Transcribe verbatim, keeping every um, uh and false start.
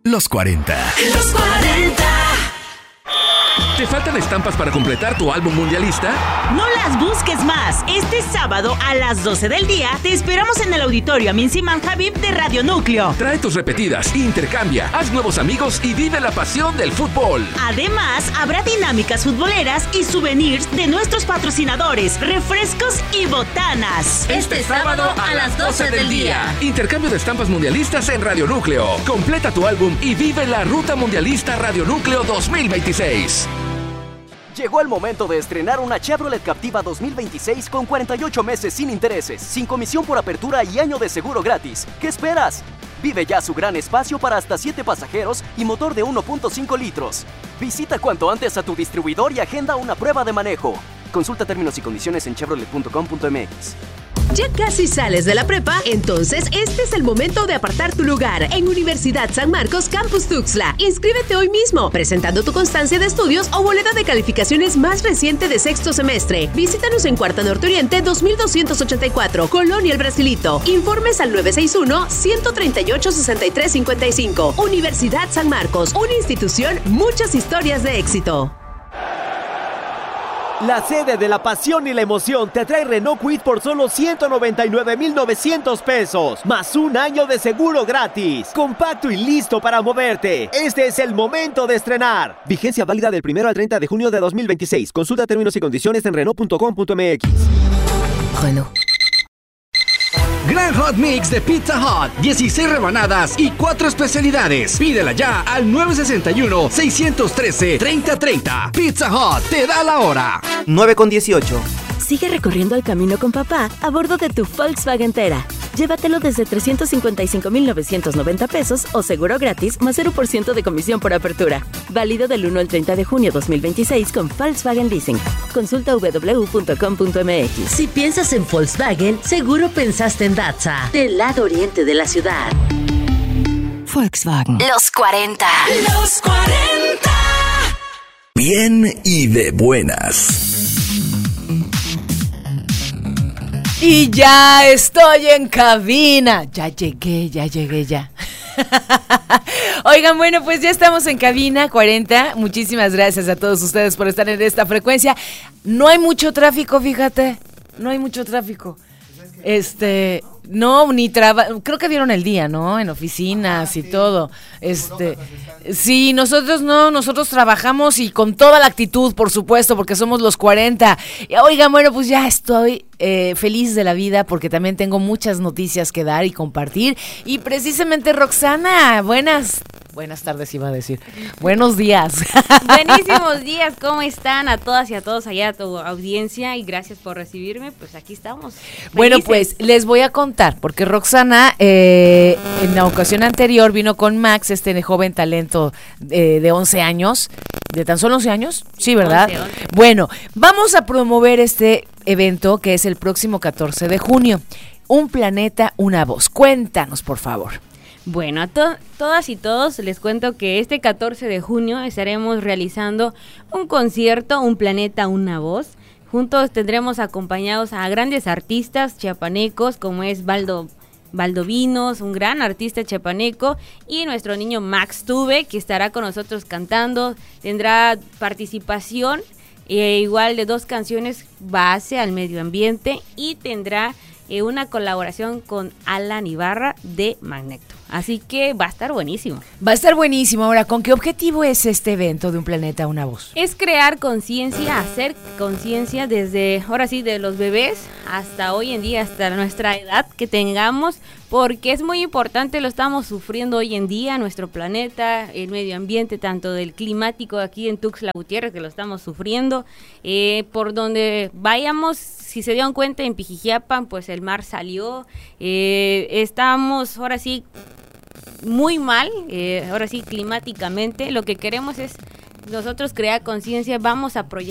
Los cuarenta. Los cuarenta. ¿Te faltan estampas para completar tu álbum mundialista? No las busques más. Este sábado a las doce del día te esperamos en el auditorio Amin Siman Habib de Radio Núcleo. Trae tus repetidas, intercambia, haz nuevos amigos y vive la pasión del fútbol. Además, habrá dinámicas futboleras y souvenirs de nuestros patrocinadores, refrescos y botanas. Este sábado a las doce del día. Intercambio de estampas mundialistas en Radio Núcleo. Completa tu álbum y vive la Ruta Mundialista Radio Núcleo dos mil veintiséis. Llegó el momento de estrenar una Chevrolet Captiva dos mil veintiséis con cuarenta y ocho meses sin intereses, sin comisión por apertura y año de seguro gratis. ¿Qué esperas? Vive ya su gran espacio para hasta siete pasajeros y motor de uno punto cinco litros. Visita cuanto antes a tu distribuidor y agenda una prueba de manejo. Consulta términos y condiciones en chevrolet punto com punto m x. ¿Ya casi sales de la prepa? Entonces este es el momento de apartar tu lugar en Universidad San Marcos Campus Tuxtla. Inscríbete hoy mismo, presentando tu constancia de estudios o boleta de calificaciones más reciente de sexto semestre. Visítanos en Cuarta Norte Oriente dos mil doscientos ochenta y cuatro, Colonia El Brasilito. Informes al nueve seis uno, uno tres ocho, seis tres cinco cinco. Universidad San Marcos, una institución, muchas historias de éxito. La sede de la pasión y la emoción te trae Renault Kwid por solo ciento noventa y nueve mil novecientos pesos, más un año de seguro gratis. Compacto y listo para moverte. Este es el momento de estrenar. Vigencia válida del primero al treinta de junio de dos mil veintiséis. Consulta términos y condiciones en renault punto com punto m x. Renault. Gran Hot Mix de Pizza Hut, dieciséis rebanadas y cuatro especialidades. Pídela ya al nueve seis uno, seis uno tres, tres cero tres cero. Pizza Hut te da la hora. nueve con dieciocho. Sigue recorriendo el camino con papá a bordo de tu Volkswagen Tera. Llévatelo desde trescientos cincuenta y cinco mil novecientos noventa pesos o seguro gratis más cero por ciento de comisión por apertura. Válido del uno al treinta de junio dos mil veintiséis con Volkswagen Leasing. Consulta doble u doble u doble u punto com punto m x. Si piensas en Volkswagen, seguro pensaste en Datza, del lado oriente de la ciudad. Volkswagen. Los cuarenta. Los cuarenta. Bien y de buenas. Y ya estoy en cabina. Ya llegué, ya llegué, ya. Oigan, bueno, pues ya estamos en cabina cuarenta. Muchísimas gracias a todos ustedes por estar en esta frecuencia. No hay mucho tráfico, fíjate. No hay mucho tráfico. Este, no, ni trabajo. Creo que vieron el día, ¿no? En oficinas y todo. Este, sí, nosotros no, nosotros trabajamos y con toda la actitud, por supuesto, porque somos los cuarenta. Oigan, bueno, pues ya estoy eh, feliz de la vida porque también tengo muchas noticias que dar y compartir. Y precisamente, Roxana, buenas. Buenas tardes iba a decir. Buenos días. Buenísimos días, ¿cómo están a todas y a todos allá, a tu audiencia? Y gracias por recibirme, pues aquí estamos. Felices. Bueno, pues les voy a contar, porque Roxana eh, en la ocasión anterior vino con Max, este joven talento eh, de once años, de tan solo once años, sí, ¿verdad? once, once. Bueno, vamos a promover este evento que es el próximo catorce de junio. Un planeta, una voz. Cuéntanos, por favor. Bueno, a to- todas y todos les cuento que este catorce de junio estaremos realizando un concierto, Un Planeta, Una Voz. Juntos tendremos acompañados a grandes artistas chiapanecos como es Baldo, Valdovinos, un gran artista chiapaneco, y nuestro niño Max Tuve, que estará con nosotros cantando. Tendrá participación eh, igual de dos canciones base al medio ambiente y tendrá eh, una colaboración con Alan Ibarra de Magneto. Así que va a estar buenísimo. Va a estar buenísimo. Ahora, ¿con qué objetivo es este evento de Un Planeta, Una Voz? Es crear conciencia, hacer conciencia desde, ahora sí, de los bebés hasta hoy en día, hasta nuestra edad que tengamos, porque es muy importante, lo estamos sufriendo hoy en día, nuestro planeta, el medio ambiente, tanto del climático aquí en Tuxtla Gutiérrez, que lo estamos sufriendo, eh, por donde vayamos. Si se dieron cuenta, en Pijijiapan, pues el mar salió, eh, estamos ahora sí muy mal, eh, ahora sí climáticamente. Lo que queremos es nosotros crear conciencia, vamos a proyectar